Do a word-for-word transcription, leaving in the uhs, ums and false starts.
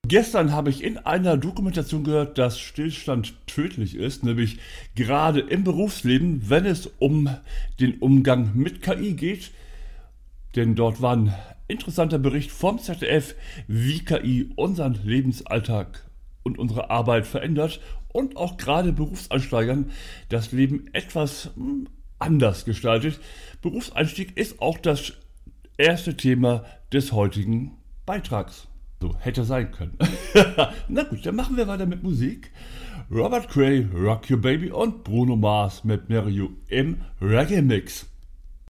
Gestern habe ich in einer Dokumentation gehört, dass Stillstand tödlich ist, nämlich gerade im Berufsleben, wenn es um den Umgang mit K I geht. Denn dort war ein interessanter Bericht vom Z D F, wie K I unseren Lebensalltag und unsere Arbeit verändert und auch gerade Berufseinsteigern das Leben etwas hm, anders gestaltet. Berufseinstieg ist auch das erste Thema des heutigen Beitrags. So hätte sein können. Na gut, dann machen wir weiter mit Musik. Robert Cray, Rock Your Baby und Bruno Mars mit Mary You im Reggae Mix.